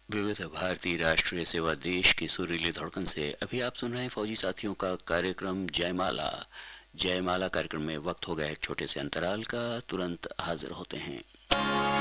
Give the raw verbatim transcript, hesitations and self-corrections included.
विविध भारतीय राष्ट्रीय सेवा देश की सुरीली धड़कन से अभी आप सुन रहे हैं फौजी साथियों का कार्यक्रम जयमाला। जयमाला कार्यक्रम में वक्त हो गया एक छोटे से अंतराल का, तुरंत हाजिर होते हैं।